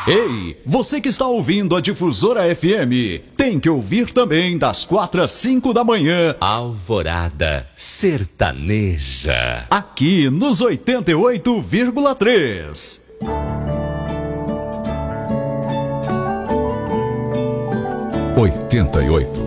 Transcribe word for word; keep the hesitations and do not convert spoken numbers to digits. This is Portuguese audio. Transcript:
Ei, você que está ouvindo a Difusora F M, tem que ouvir também das quatro às cinco da manhã. Alvorada Sertaneja. Aqui nos oitenta e oito vírgula três. oitenta e oito.